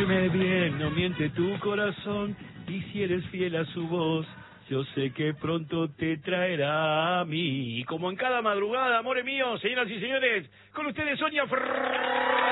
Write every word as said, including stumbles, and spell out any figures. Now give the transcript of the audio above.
Óyeme bien, no miente tu corazón, y si eres fiel a su voz, yo sé que pronto te traerá a mí. Como en cada madrugada, amores míos, señoras y señores, con ustedes Sonia Ferrer.